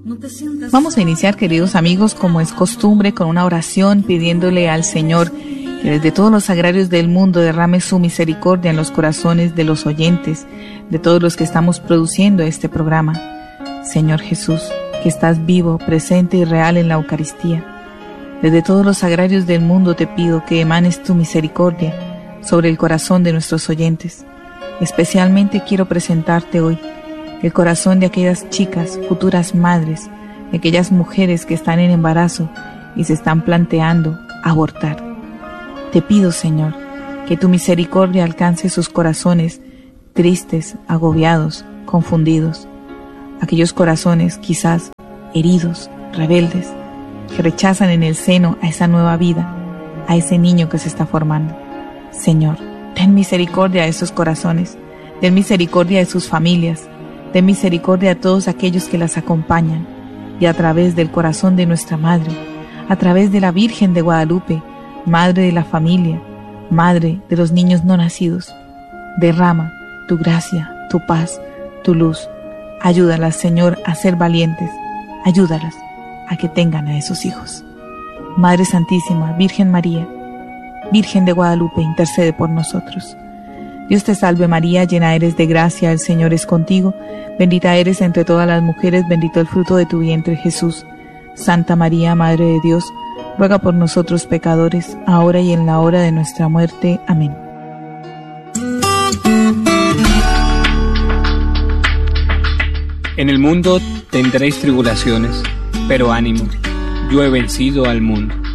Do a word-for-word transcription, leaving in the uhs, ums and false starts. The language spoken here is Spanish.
Vamos a iniciar, queridos amigos, como es costumbre, con una oración pidiéndole al Señor que desde todos los sagrarios del mundo derrame su misericordia en los corazones de los oyentes, de todos los que estamos produciendo este programa. Señor Jesús, que estás vivo, presente y real en la Eucaristía, desde todos los sagrarios del mundo te pido que emanes tu misericordia sobre el corazón de nuestros oyentes. Especialmente quiero presentarte hoy el corazón de aquellas chicas, futuras madres, de aquellas mujeres que están en embarazo y se están planteando abortar. Te pido, Señor, que tu misericordia alcance sus corazones tristes, agobiados, confundidos. Aquellos corazones quizás heridos, rebeldes, que rechazan en el seno a esa nueva vida, a ese niño que se está formando. Señor, ten misericordia de esos corazones, ten misericordia de sus familias, ten misericordia de todos aquellos que las acompañan, y a través del corazón de nuestra Madre, a través de la Virgen de Guadalupe, Madre de la familia, Madre de los niños no nacidos, derrama tu gracia, tu paz, tu luz. Ayúdalas, Señor, a ser valientes, ayúdalas a que tengan a esos hijos. Madre Santísima, Virgen María, Virgen de Guadalupe, intercede por nosotros. Dios te salve María, llena eres de gracia, el Señor es contigo, bendita eres entre todas las mujeres, bendito el fruto de tu vientre Jesús. Santa María, Madre de Dios, ruega por nosotros pecadores, ahora y en la hora de nuestra muerte. Amén. En el mundo tendréis tribulaciones, pero ánimo, yo he vencido al mundo.